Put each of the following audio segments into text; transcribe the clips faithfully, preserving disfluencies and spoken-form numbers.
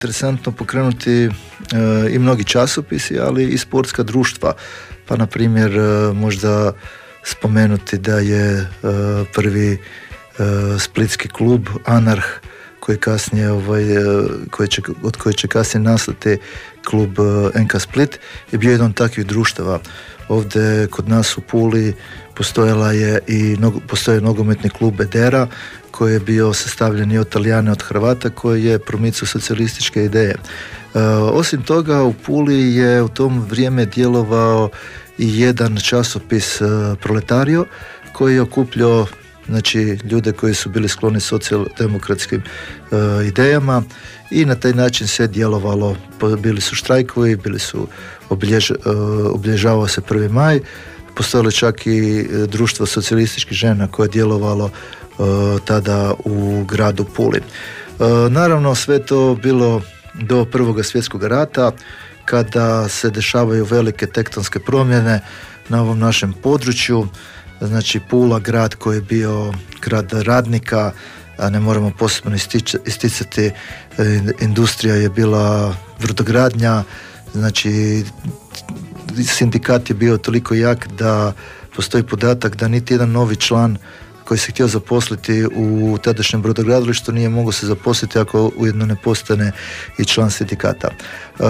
Interesantno pokrenuti e, i mnogi časopisi, ali i sportska društva. Pa na primjer e, možda spomenuti da je e, prvi e, splitski klub Anarh, koji kasnije ovaj, koji će, od koje će kasnije nastati klub N K Split, je bio jedan od takvih društava. Ovdje kod nas u Puli postojala je i postoje nogometni klub Edera, koji je bio sastavljen i od Talijana i od Hrvata, koji je promicao socijalističke ideje. E, osim toga, u Puli je u tom vrijeme djelovao i jedan časopis e, Proletario, koji je okupljao znači ljude koji su bili skloni socijaldemokratskim e, idejama i na taj način se djelovalo. Bili su štrajkovi, bili su obiljež, e, obilježavao se prvi maj, postojalo čak i društvo socijalističkih žena koje je djelovalo e, tada u gradu Puli. E, naravno sve to bilo do Prvog svjetskog rata, kada se dešavaju velike tektonske promjene na ovom našem području. Znači Pula, grad koji je bio grad radnika, a ne moramo posebno isticati, industrija je bila brodogradnja, znači sindikat je bio toliko jak da postoji podatak da niti jedan novi član koji se htio zaposliti u tadašnjem brodogradilištu nije mogao se zaposliti ako ujedno ne postane i član sindikata. E,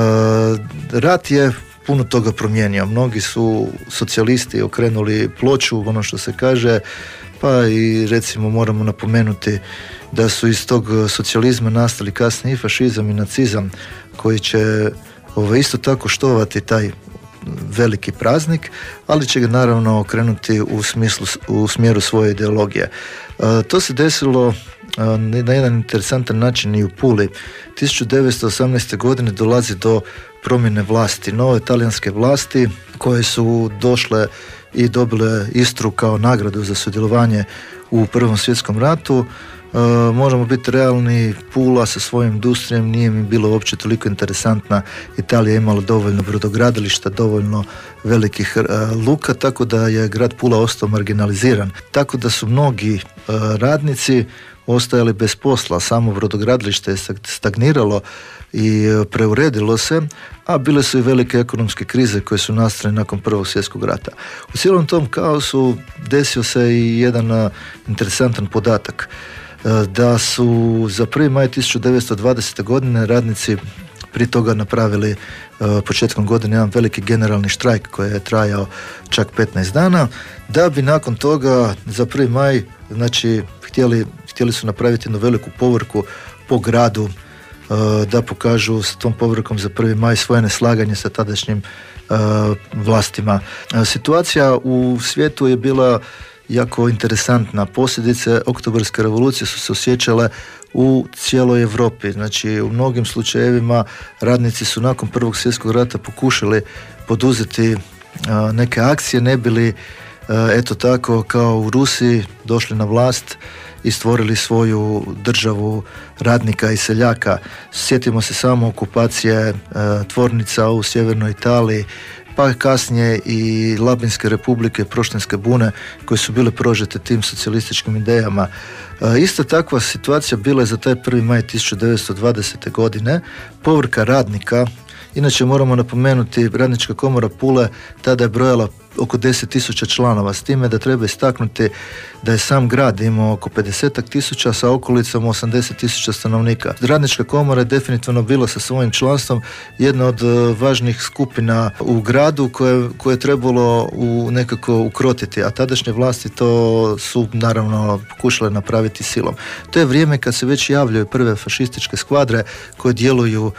rat je puno toga promijenio. Mnogi su socijalisti okrenuli ploču, ono što se kaže, pa i recimo moramo napomenuti da su iz tog socijalizma nastali kasnije i fašizam i nacizam, koji će ovo, isto tako štovati taj veliki praznik, ali će ga naravno okrenuti u smislu, u smjeru svoje ideologije. E, to se desilo a, na jedan interesantan način i u Puli. tisuću devetsto osamnaeste. godine dolazi do promjene vlasti, nove talijanske vlasti koje su došle i dobile Istru kao nagradu za sudjelovanje u Prvom svjetskom ratu. E, možemo biti realni, Pula sa svojim industrijom nije mi bilo uopće toliko interesantna. Italija je imala dovoljno brodogradilišta, dovoljno velikih e, luka, tako da je grad Pula ostao marginaliziran. Tako da su mnogi e, radnici ostajali bez posla, samo brodogradilište je stagniralo i preuredilo se, a bile su i velike ekonomske krize koje su nastale nakon Prvog svjetskog rata. U cijelom tom kaosu desio se i jedan interesantan podatak, da su za prvi maj tisuću devetsto dvadesete. godine radnici prije toga napravili početkom godine jedan veliki generalni štrajk koji je trajao čak petnaest dana, da bi nakon toga za prvi maj znači htjeli, htjeli su napraviti jednu veliku povorku po gradu, da pokažu s tom povorkom za prvi maj svoje neslaganje sa tadašnjim vlastima. Situacija u svijetu je bila jako interesantna. Posljedice Oktobarske revolucije su se osjećale u cijeloj Europi. Znači u mnogim slučajevima radnici su nakon Prvog svjetskog rata pokušali poduzeti a, neke akcije, ne bili a, eto tako kao u Rusiji došli na vlast i stvorili svoju državu radnika i seljaka. Sjetimo se samo okupacije a, tvornica u sjevernoj Italiji, pa kasnije i Labinske republike, Proštenske bune, koje su bile prožete tim socijalističkim idejama. E, ista takva situacija bila je za taj prvi maj tisuću devetsto dvadesete. godine. Povorka radnika, inače moramo napomenuti, Radnička komora Pule tada je brojala oko deset tisuća članova, s time da treba istaknuti da je sam grad imao oko pedeset tisuća, sa okolicom osamdeset tisuća stanovnika. Radnička komora je definitivno bila sa svojim članstvom jedna od važnih skupina u gradu koje, koje je trebalo u nekako ukrotiti, a tadašnje vlasti to su naravno pokušale napraviti silom. To je vrijeme kad se već javljaju prve fašističke skvadre koje djeluju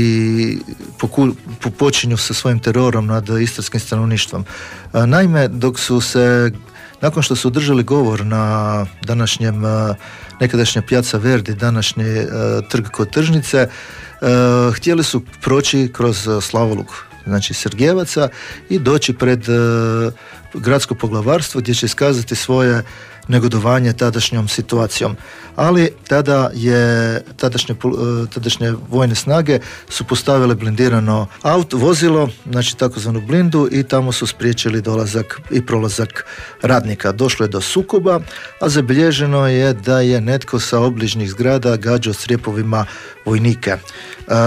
i poku, počinju sa svojim terorom nad istarskim stanovništvom. Naime, dok su se, nakon što su održali govor na današnjem, nekadašnja Piazza Verdi, današnji trg kod tržnice, htjeli su proći kroz slavoluk, znači Sergejevaca, i doći pred gradsko poglavarstvo gdje će iskazati svoje negodovanje tadašnjom situacijom. Ali tada je tadašnje, tadašnje vojne snage su postavile blindirano auto, vozilo, znači takozvanu blindu, i tamo su spriječili dolazak i prolazak radnika. Došlo je do sukoba, a zabilježeno je da je netko sa obližnjih zgrada gađao crijepovima vojnike.